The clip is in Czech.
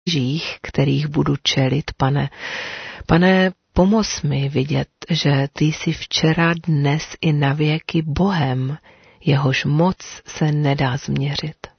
žích, kterých budu čelit, Pane. Pane, pomoz mi vidět, že ty jsi včera, dnes i navěky Bohem, jehož moc se nedá změřit.